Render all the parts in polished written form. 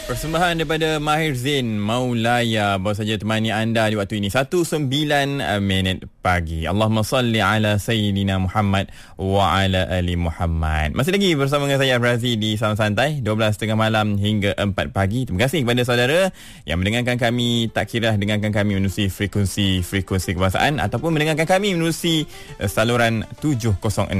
Persembahan daripada Mahir Zain Maulaya baru saja temani anda di waktu ini 19 minit pagi. Allahumma salli ala Sayyidina Muhammad wa ala ali Muhammad. Masih lagi bersama dengan saya Razi di Salam Santai 12.30 malam hingga 4 pagi. Terima kasih kepada saudara yang mendengarkan kami, tak kira dengarkan kami menerusi frekuensi kebangsaan ataupun mendengarkan kami menerusi saluran 706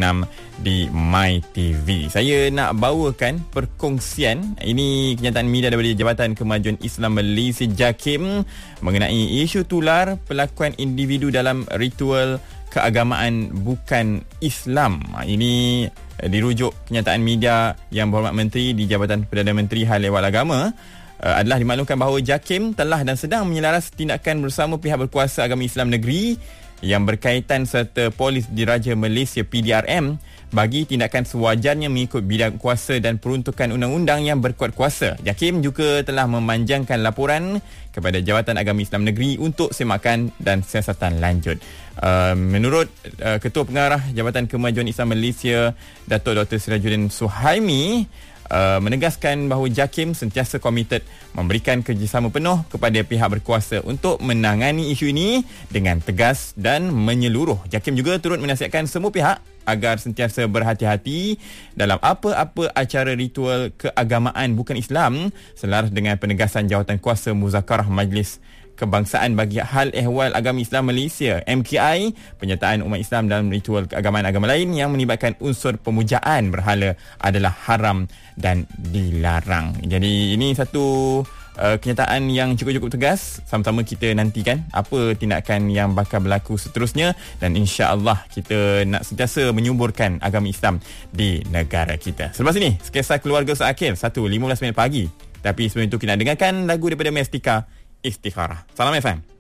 di My TV. Saya nak bawakan perkongsian ini kenyataan media daripada Jabatan Kemajuan Islam Malaysia JAKIM mengenai isu tular pelakuan individu dalam ritual keagamaan bukan Islam. Ini dirujuk kenyataan media Yang Berhormat Menteri di Jabatan Perdana Menteri Hal Ehwal Agama adalah dimaklumkan bahawa JAKIM telah dan sedang menyelaras tindakan bersama pihak berkuasa agama Islam negeri yang berkaitan serta Polis Diraja Malaysia PDRM bagi tindakan sewajarnya mengikut bidang kuasa dan peruntukan undang-undang yang berkuat kuasa. JAKIM juga telah memanjangkan laporan kepada Jabatan Agama Islam Negeri untuk semakan dan siasatan lanjut. Menurut Ketua Pengarah Jabatan Kemajuan Islam Malaysia, Datuk Dr. Sirajuddin Suhaimi, menegaskan bahawa JAKIM sentiasa komited memberikan kerjasama penuh kepada pihak berkuasa untuk menangani isu ini dengan tegas dan menyeluruh. JAKIM juga turut menasihatkan semua pihak agar sentiasa berhati-hati dalam apa-apa acara ritual keagamaan bukan Islam selaras dengan penegasan Jawatan Kuasa Muzakarah Majlis Kebangsaan bagi Hal Ehwal Agama Islam Malaysia MKI, penyertaan umat Islam dalam ritual keagamaan agama lain yang melibatkan unsur pemujaan berhala adalah haram dan dilarang. Jadi ini satu kenyataan yang cukup-cukup tegas. Sama-sama kita nantikan apa tindakan yang bakal berlaku seterusnya dan insya-Allah kita nak sentiasa menyuburkan agama Islam di negara kita. Selepas ini, Skesah Keluarga Seakhir 1:15 minit pagi. Tapi sebelum itu kita nak dengarkan lagu daripada Mestika, Istikharah. Salam FM.